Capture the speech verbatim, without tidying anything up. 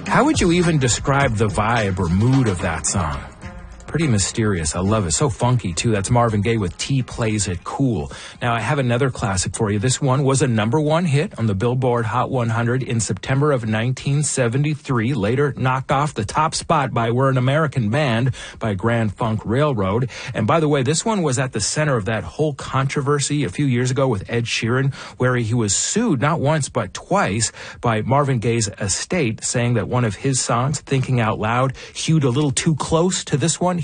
How would you even describe the vibe or mood of that song? Pretty mysterious. I love it. So funky, too. That's Marvin Gaye with T Plays It Cool. Now, I have another classic for you. This one was a number one hit on the Billboard Hot one hundred in September of nineteen seventy-three. Later knocked off the top spot by We're an American Band by Grand Funk Railroad. And by the way, this one was at the center of that whole controversy a few years ago with Ed Sheeran, where he was sued not once but twice by Marvin Gaye's estate, saying that one of his songs, Thinking Out Loud, hewed a little too close to this one.